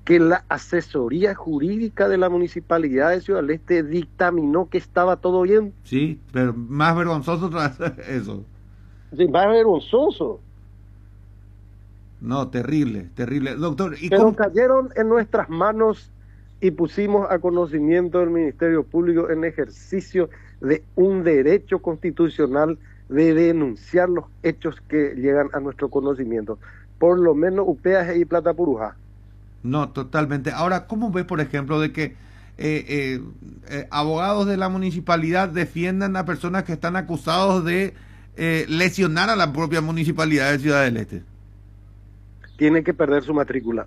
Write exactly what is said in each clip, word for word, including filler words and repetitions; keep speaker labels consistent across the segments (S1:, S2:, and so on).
S1: que la asesoría jurídica de la Municipalidad de Ciudad del Este dictaminó que estaba todo bien.
S2: Sí, pero más vergonzoso tras eso.
S1: Sí, más vergonzoso.
S2: No, terrible, terrible. Doctor, ¿y
S1: Pero
S2: cómo?
S1: cayeron en nuestras manos y pusimos a conocimiento del Ministerio Público en ejercicio de un derecho constitucional de denunciar los hechos que llegan a nuestro conocimiento. Por lo menos Upeaje y Plata Purujá.
S2: No, totalmente. Ahora, ¿cómo ves, por ejemplo, de que eh, eh, eh, abogados de la municipalidad defiendan a personas que están acusados de eh, lesionar a la propia municipalidad de Ciudad del Este?
S1: Tiene que perder su matrícula.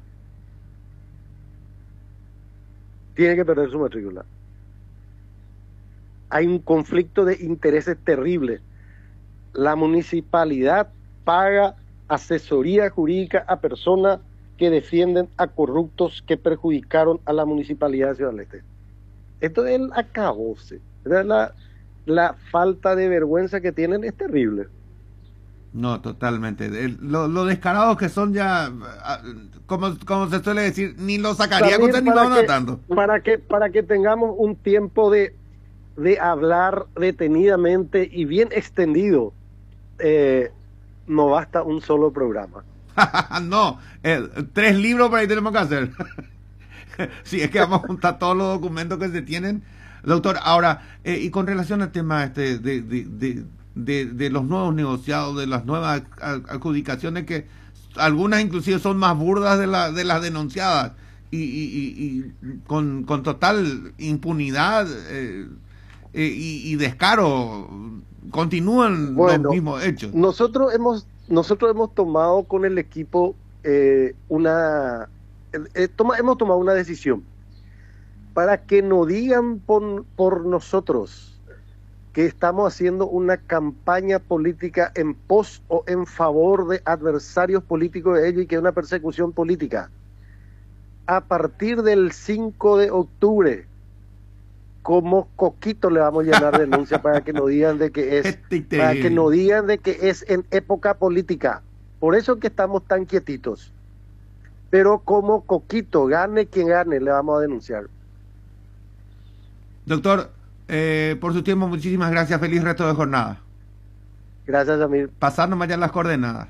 S1: Tiene que perder su matrícula. Hay un conflicto de intereses terrible. La municipalidad paga asesoría jurídica a personas que defienden a corruptos que perjudicaron a la municipalidad de Ciudad del Este. Esto es el acabose. La, la falta de vergüenza que tienen es terrible.
S2: No, totalmente. El- lo, lo descarados que son ya, ah, como, como se suele decir, ni lo sacaríamos
S1: Samir,
S2: ni
S1: para
S2: vamos
S1: que,
S2: tanto.
S1: para que, para que tengamos un tiempo de, de hablar detenidamente y bien extendido, eh, no basta un solo programa.
S2: No, eh, tres libros por ahí tenemos que hacer. Sí, es que vamos a juntar todos los documentos que se tienen. Doctor, ahora, eh, y con relación al tema este de, de, de, de, de los nuevos negociados, de las nuevas adjudicaciones, que algunas inclusive son más burdas de, la, de las denunciadas, y, y, y, y con, con total impunidad eh, eh, y, y descaro, continúan los
S1: Bueno,
S2: mismos hechos.
S1: nosotros hemos, nosotros hemos tomado con el equipo eh, una, eh, toma, hemos tomado una decisión para que no digan por, por nosotros que estamos haciendo una campaña política en pos o en favor de adversarios políticos de ellos y que es una persecución política. A partir del cinco de octubre, como coquito le vamos a llenar denuncia para que no digan de que es,
S2: Este,
S1: para que no digan de que es en época política. Por eso que estamos tan quietitos. Pero como coquito, gane quien gane, le vamos a denunciar.
S2: Doctor, eh, por su tiempo, muchísimas gracias. Feliz resto de jornada.
S1: Gracias, Amir.
S2: Pasarnos mañana las coordenadas.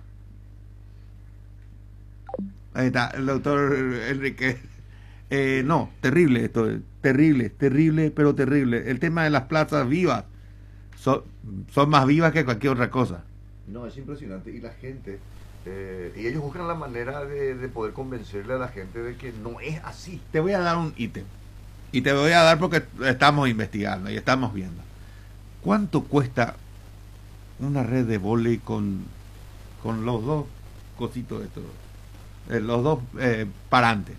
S2: Ahí está, el doctor Enrique. Eh, no, terrible esto, terrible, terrible, pero terrible. El tema de las plazas vivas son, son más vivas que cualquier otra cosa.
S3: No, es impresionante. Y la gente, eh, y ellos buscan la manera de, de poder convencerle a la gente de que no es así.
S2: Te voy a dar un ítem. Y te voy a dar porque estamos investigando y estamos viendo. ¿Cuánto cuesta una red de vóley con, con los dos cositos de todo? Eh, los dos eh, parantes.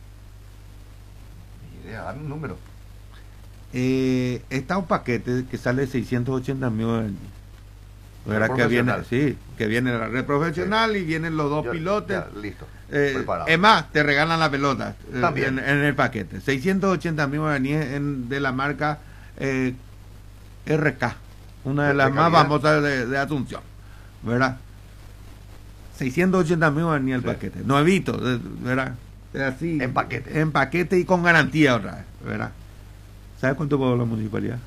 S3: Ni idea, dame un número.
S2: Eh, está un paquete que sale seiscientos ochenta mil. ¿Verdad? Que viene, sí, que viene la red profesional, sí, y vienen los dos Yo, pilotes.
S3: Ya, listo.
S2: Eh, es más, te regalan la pelota eh, en, en el paquete. seiscientos ochenta mil guaraníes en, de la marca eh, R K, una de las más famosas de, de Asunción, ¿verdad? seiscientos ochenta mil guaraníes el sí. paquete, nuevito, ¿verdad? Así,
S3: en paquete.
S2: En paquete y con garantía otra vez, ¿verdad? ¿Sabes cuánto pagó la municipalidad?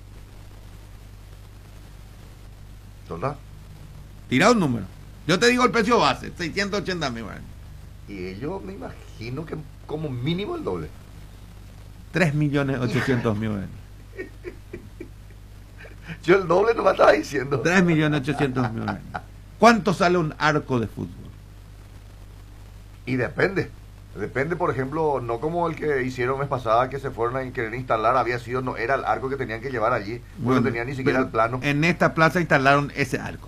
S3: ¿Total?
S2: Tira un número. Yo te digo el precio base, seiscientos ochenta mil guaraníes.
S3: Y ellos me imagino que como mínimo el doble.
S2: tres millones ochocientos mil.
S3: Yo el doble no me estaba diciendo.
S2: tres millones ochocientos mil. ¿Cuánto sale un arco de fútbol?
S3: Y depende. Depende, por ejemplo, no como el que hicieron mes pasada, que se fueron a querer instalar, había sido, no era el arco que tenían que llevar allí, bueno, no tenían ni siquiera el plano.
S2: En esta plaza instalaron ese arco.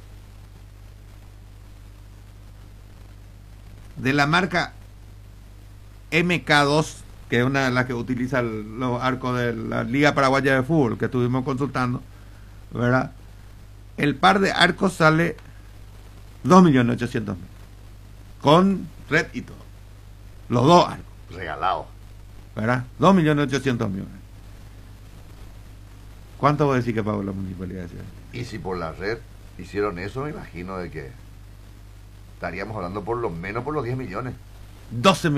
S2: De la marca M K dos, que es una de las que utiliza el, los arcos de la Liga Paraguaya de Fútbol, que estuvimos consultando, ¿verdad? El par de arcos sale dos millones ochocientos mil. Con red y todo. Los dos arcos.
S3: Regalados.
S2: ¿Verdad? dos millones ochocientos mil. ¿Cuánto voy a decir que pagó la municipalidad de Ciudad?
S3: Y si por la red hicieron eso, me imagino de que estaríamos hablando por lo menos por los diez millones.
S2: doce